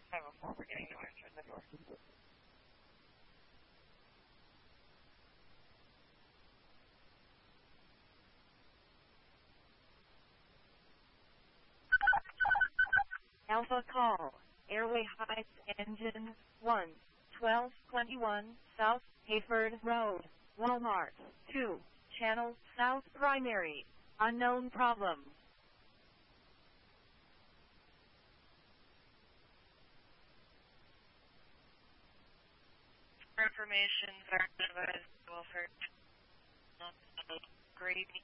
before we're getting no answer in the door. Alpha call. Airway Heights Engine 1, 1221 South Hayford Road, Walmart 2, Channel South Primary. Unknown problem. For information, Zarkova is Wilford. Grady.